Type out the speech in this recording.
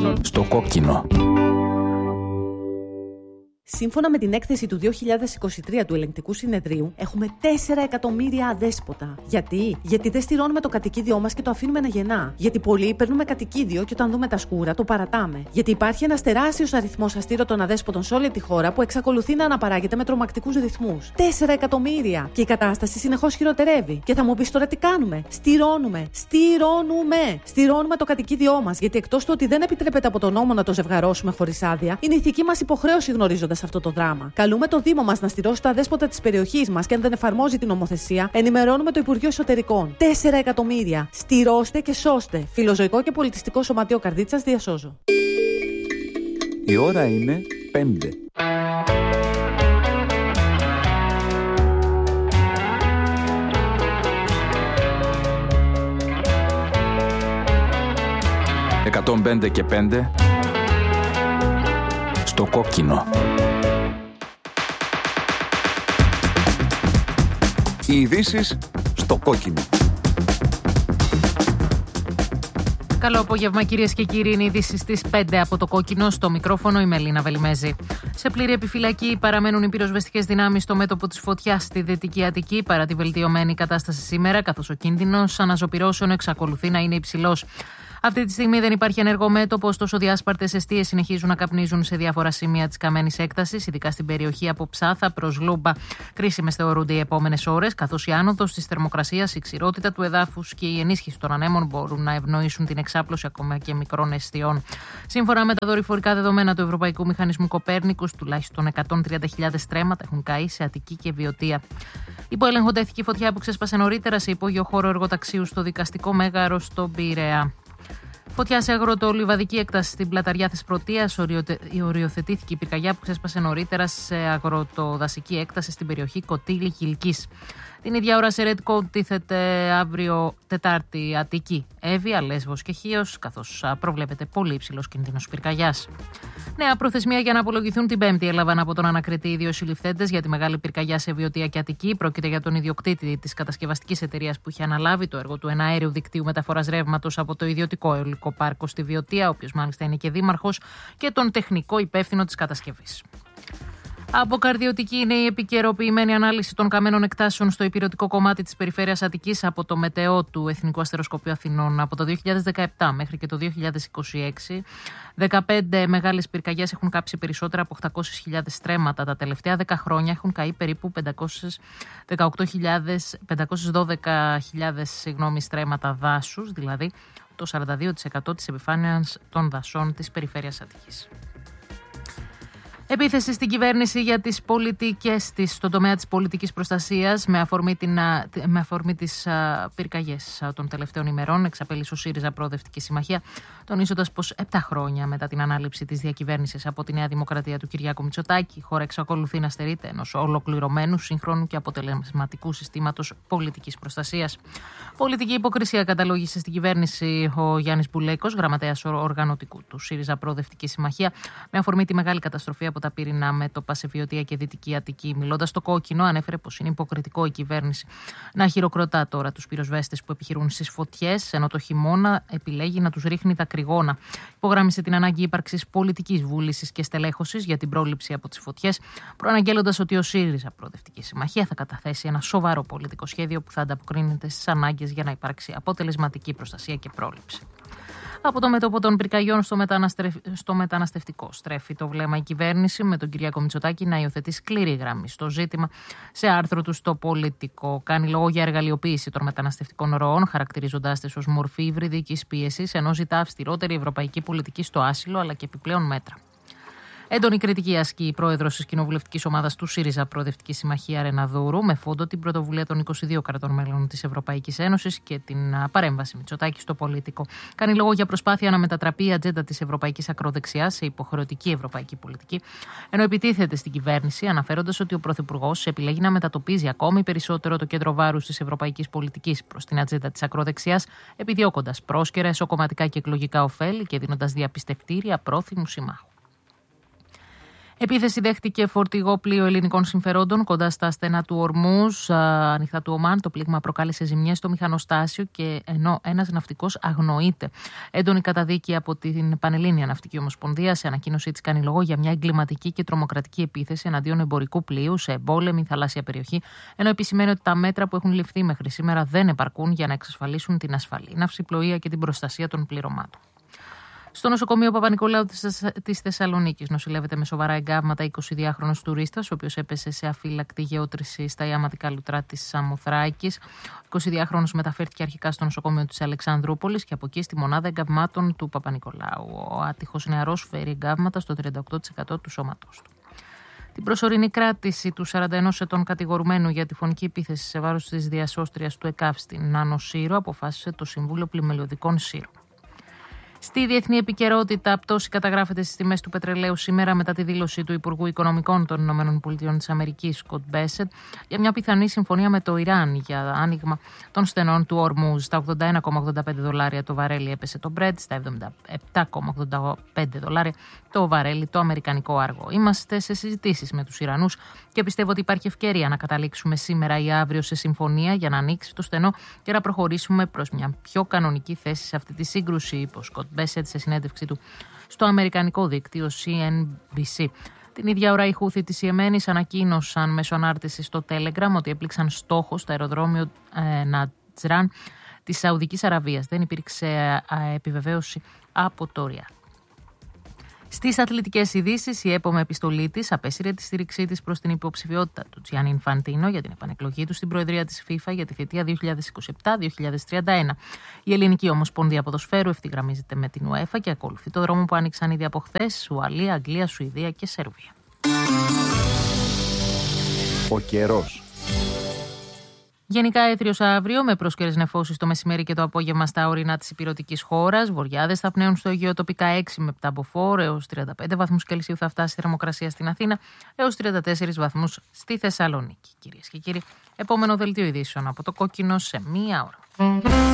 Στο κόκκινο. Σύμφωνα με την έκθεση του 2023 του Ελεγκτικού Συνεδρίου, έχουμε 4 εκατομμύρια αδέσποτα. Γιατί δεν στηρώνουμε το κατοικίδιό μας και το αφήνουμε να γεννά. Γιατί πολλοί παίρνουμε κατοικίδιο και όταν δούμε τα σκούρα το παρατάμε. Γιατί υπάρχει ένας τεράστιος αριθμός αστήρωτων αδέσποτων σε όλη τη χώρα που εξακολουθεί να αναπαράγεται με τρομακτικούς ρυθμούς. 4 εκατομμύρια! Και η κατάσταση συνεχώς χειροτερεύει. Και θα μου πεις τώρα τι κάνουμε. Στηρώνουμε το κατοικίδιό μας. Γιατί εκτός του ότι δεν επιτρέπεται από τον νόμο να το ζευγαρώσουμε χωρίς άδεια, είναι ηθική μας υποχρέωση γνωρίζοντας αυτό το δράμα. Καλούμε το Δήμο μας να στηρώσει τα δέσποτα της περιοχής μας και αν δεν εφαρμόζει την νομοθεσία, ενημερώνουμε το Υπουργείο Εσωτερικών. 4 εκατομμύρια. Στηρώστε και σώστε. Φιλοζωικό και πολιτιστικό σωματείο Καρδίτσας διασώζω. Η ώρα είναι 5. «105 και 5» στο κόκκινο. Οι ειδήσεις στο κόκκινο. Καλό απόγευμα κυρίες και κύριοι, είναι ειδήσεις στις 5 από το κόκκινο. Στο μικρόφωνο η Μελίνα Βελιμέζη. Σε πλήρη επιφυλακή παραμένουν οι πυροσβεστικές δυνάμεις στο μέτωπο της φωτιάς στη Δυτική Αττική παρά τη βελτιωμένη κατάσταση σήμερα, καθώς ο κίνδυνος αναζωπυρώσεων εξακολουθεί να είναι υψηλός. Αυτή τη στιγμή δεν υπάρχει ενεργό μέτωπο, ωστόσο διάσπαρτες εστίες συνεχίζουν να καπνίζουν σε διάφορα σημεία της καμένης έκτασης, ειδικά στην περιοχή από Ψάθα προς Λούμπα. Κρίσιμες θεωρούνται οι επόμενες ώρες, καθώς η άνοδος της θερμοκρασίας, η ξηρότητα του εδάφους και η ενίσχυση των ανέμων μπορούν να ευνοήσουν την εξάπλωση ακόμα και μικρών εστιών. Σύμφωνα με τα δορυφορικά δεδομένα του Ευρωπαϊκού Μηχανισμού Κοπέρνικους, τουλάχιστον 130.000 στρέμματα έχουν καεί σε Αττική και Βιωτία. Υπό έλεγχο τέθηκε η φωτιά που ξέσπασε νωρίτερα σε υπόγειο χώρο εργοταξίου στο δικαστικό μέγαρο στον Πειραιά. Φωτιά σε αγροτολιβαδική έκταση στην πλαταριά Θεσπρωτείας. Οριοθετήθηκε η πυρκαγιά που ξέσπασε νωρίτερα σε αγροτοδασική έκταση στην περιοχή Κωτήλη Χιλκής. Την ίδια ώρα σε Ρετκό τίθεται αύριο Τετάρτη Αττική, Εύβοια, Λέσβος και Χίος, καθώς προβλέπεται πολύ υψηλός κίνδυνος πυρκαγιάς. Νέα προθεσμία για να απολογηθούν την Πέμπτη έλαβαν από τον ανακριτή οι δύο συλληφθέντες για τη μεγάλη πυρκαγιά σε Βιωτία και Αττική. Πρόκειται για τον ιδιοκτήτη της κατασκευαστικής εταιρείας που είχε αναλάβει το έργο του εναέριου δικτύου μεταφοράς ρεύματος από το ιδιωτικό αιωλικό πάρκο στη Βιωτία, ο οποίος μάλιστα είναι και δήμαρχος, και τον τεχνικό υπεύθυνο της κατασκευής. Αποκαρδιωτική είναι η επικαιροποιημένη ανάλυση των καμένων εκτάσεων στο υπηρετικό κομμάτι της περιφέρειας Αττικής από το ΜΕΤΕΟ του Εθνικού Αστεροσκοπείου Αθηνών. Από το 2017 μέχρι και το 2026, 15 μεγάλες πυρκαγιές έχουν κάψει περισσότερα από 800.000 στρέμματα. Τα τελευταία 10 χρόνια έχουν καεί περίπου 512.000 στρέμματα δάσους, δηλαδή το 42% της επιφάνειας των δασών της περιφέρειας Αττικής. Επίθεση στην κυβέρνηση για τις πολιτικές της στον τομέα της πολιτικής προστασίας με αφορμή τις πυρκαγιές των τελευταίων ημερών. Εξαπέλυσε ο ΣΥΡΙΖΑ Προοδευτική Συμμαχία, τονίζοντας πως 7 χρόνια μετά την ανάληψη της διακυβέρνησης από τη Νέα Δημοκρατία του Κυριάκου Μητσοτάκη, η χώρα εξακολουθεί να στερείται ενός ολοκληρωμένου, σύγχρονου και αποτελεσματικού συστήματος πολιτικής προστασίας. Πολιτική υποκρισία καταλόγησε στην κυβέρνηση ο Γιάννης Μπουλέκος, γραμματέας οργανωτικού του ΣΥΡΙΖΑ Προοδευτική Συμμαχία, με αφορμή τη μεγάλη καταστροφή από τα πυρηνά μέτωπα σε Βιωτία και Δυτική Αττική. Μιλώντας στο κόκκινο, ανέφερε πως είναι υποκριτικό η κυβέρνηση να χειροκροτά τώρα τους πυροσβέστες που επιχειρούν στις φωτιές, ενώ το χειμώνα επιλέγει να τους ρίχνει δακρυγόνα. Υπογράμμισε την ανάγκη ύπαρξης πολιτικής βούλησης και στελέχωσης για την πρόληψη από τις φωτιές, προαναγγέλλοντας ότι ο ΣΥΡΙΖΑ Προοδευτική Συμμαχία θα καταθέσει ένα σοβαρό πολιτικό σχέδιο που θα ανταποκρίνεται στις ανάγκες για να υπάρξει αποτελεσματική προστασία και πρόληψη. Από το μέτωπο των πυρκαγιών στο μεταναστευτικό στρέφει το βλέμμα η κυβέρνηση, με τον Κυριάκο Μητσοτάκη να υιοθετεί σκληρή γραμμή στο ζήτημα. Σε άρθρο του στο Πολιτικό, κάνει λόγο για εργαλειοποίηση των μεταναστευτικών ροών, χαρακτηρίζοντάς τις ως μορφή υβριδικής πίεσης, ενώ ζητά αυστηρότερη ευρωπαϊκή πολιτική στο άσυλο αλλά και επιπλέον μέτρα. Έντονη κριτική ασκεί η πρόεδρος της κοινοβουλευτικής ομάδας του ΣΥΡΙΖΑ Προοδευτική Συμμαχία Ρεναδούρου, με φόντο την πρωτοβουλία των 22 κρατών μέλων της Ευρωπαϊκής Ένωσης και την παρέμβαση Μητσοτάκη στο Πολίτικο. Κάνει λόγο για προσπάθεια να μετατραπεί η ατζέντα της ευρωπαϊκής ακροδεξιάς σε υποχρεωτική ευρωπαϊκή πολιτική, ενώ επιτίθεται στην κυβέρνηση, αναφέροντας ότι ο Πρωθυπουργός επιλέγει να μετατοπίζει ακόμη περισσότερο το κέντρο βάρους της ευρωπαϊκής πολιτικής προς την ατζέντα της ακροδεξιάς, επιδιώκοντας πρόσκαιρα εσωκομματικά και εκλογικά ωφέλη και δίνοντας διαπιστευτήρια πρόθυμου συμμάχου. Επίθεση δέχτηκε φορτηγό πλοίο ελληνικών συμφερόντων κοντά στα στενά του Ορμούζ, ανοιχτά του Ομάν. Το πλήγμα προκάλεσε ζημιές στο μηχανοστάσιο και ενώ ένας ναυτικός αγνοείται. Έντονη καταδίκη από την Πανελλήνια Ναυτική Ομοσπονδία σε ανακοίνωσή της κάνει λόγο για μια εγκληματική και τρομοκρατική επίθεση εναντίον εμπορικού πλοίου σε εμπόλεμη θαλάσσια περιοχή, ενώ επισημαίνει ότι τα μέτρα που έχουν ληφθεί μέχρι σήμερα δεν επαρκούν για να εξασφαλίσουν την ασφαλή ναυσιπλοεία και την προστασία των πληρωμάτων. Στο νοσοκομείο Παπα-Νικολάου της Θεσσαλονίκης νοσηλεύεται με σοβαρά εγκάβματα 22χρονος τουρίστας, ο οποίος έπεσε σε αφύλακτη γεώτρηση στα ιαματικά λουτρά της Σαμοθράκης. Ο 22χρονος μεταφέρθηκε αρχικά στο νοσοκομείο της Αλεξανδρούπολης και από εκεί στη μονάδα εγκαυμάτων του Παπα-Νικολάου. Ο άτυχος νεαρός φέρει εγκάβματα στο 38% του σώματός του. Την προσωρινή κράτηση του 41 ετών κατηγορουμένου για τη φωνική επίθεση σε βάρος της διασώστριας του ΕΚΑΒ στην Άνω Σύρο αποφάσισε το Συμβούλιο Πλημελιωδικών Σύρων. Στη διεθνή επικαιρότητα, πτώση καταγράφεται στις τιμές του πετρελαίου σήμερα μετά τη δήλωση του Υπουργού Οικονομικών των ΗΠΑ, Σκοτ Μπέσετ, για μια πιθανή συμφωνία με το Ιράν για άνοιγμα των στενών του Ορμούζ. Στα $81,85 το βαρέλι έπεσε το Brent, στα $77,85 το βαρέλι το αμερικανικό άργο. Είμαστε σε συζητήσεις με τους Ιρανούς και πιστεύω ότι υπάρχει ευκαιρία να καταλήξουμε σήμερα ή αύριο σε συμφωνία για να ανοίξει το στενό και να προχωρήσουμε προς μια πιο κανονική θέση σε αυτή τη σύγκρουση, είπε ο Σκοτ Μπέσετ σε συνέντευξή του στο αμερικανικό δίκτυο CNBC. Την ίδια ώρα οι Χούθι της Ιεμένης ανακοίνωσαν μέσω ανάρτησης στο Telegram ότι έπληξαν στόχο στο αεροδρόμιο Νατζράν της Σαουδικής Αραβίας. Δεν υπήρξε επιβεβαίωση από το Ριάδ. Στις αθλητικές ειδήσεις, η ΕΠΟ με επιστολή της απέσυρε τη στήριξή της προς την υποψηφιότητα του Τζιάννη Ινφαντίνο για την επανεκλογή του στην Προεδρία της FIFA για τη θητεία 2027-2031. Η Ελληνική Ομοσπονδία Ποδοσφαίρου ευθυγραμμίζεται με την UEFA και ακολουθεί το δρόμο που άνοιξαν ήδη από χθες Ουαλία, Αγγλία, Σουηδία και Σερβία. Ο καιρός. Γενικά έθριος αύριο, με πρόσκαιρες νεφώσεις το μεσημέρι και το απόγευμα στα ορεινά της υπηρετικής χώρας. Βοριάδες θα πνέουν στο Αιγαίο τοπικά 6 με 7 μποφόρ, έως 35 βαθμούς Κελσίου θα φτάσει η θερμοκρασία στην Αθήνα, έως 34 βαθμούς στη Θεσσαλονίκη. Κυρίες και κύριοι, επόμενο δελτίο ειδήσεων από το Κόκκινο σε μία ώρα.